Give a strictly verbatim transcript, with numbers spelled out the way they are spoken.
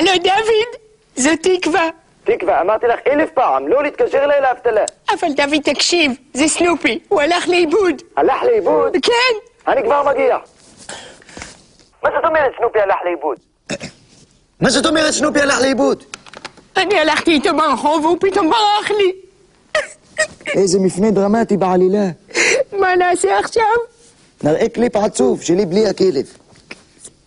הלו דוד, זו תקווה. תקווה, אמרתי לך אלף פעם, לא להתקשר אליי לאבטלה. אבל דוד תקשיב, זה סנופי, הוא הלך לאיבוד. הלך לאיבוד? כן. אני כבר מגיע. מה זאת אומרת סנופי הלך לאיבוד? מה זאת אומרת סנופי הלך לאיבוד? אני הלכתי איתו ברחוב והוא פתאום ברח לי. איזה מפנה דרמטי בעלילה. מה נעשה עכשיו? נראה קליפ עצוב שלי בלי הכלב.